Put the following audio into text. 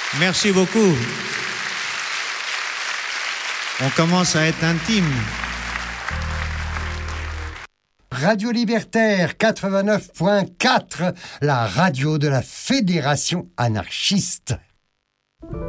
Merci beaucoup. On commence à être intime. Radio Libertaire 89.4, la radio de la Fédération anarchiste.